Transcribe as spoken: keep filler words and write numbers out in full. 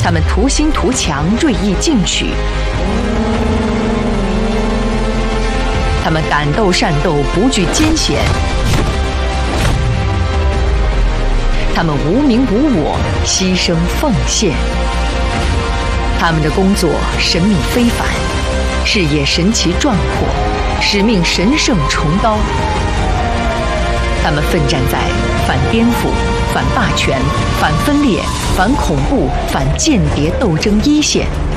他们图心图强，锐意进取。他们敢斗善斗，不惧艰险。他们无名无我，牺牲奉献。他们的工作神秘非凡，事业神奇壮阔，使命神圣崇高。他们奋战在反颠覆、反霸权、反分裂、反恐怖、反间谍斗争一线，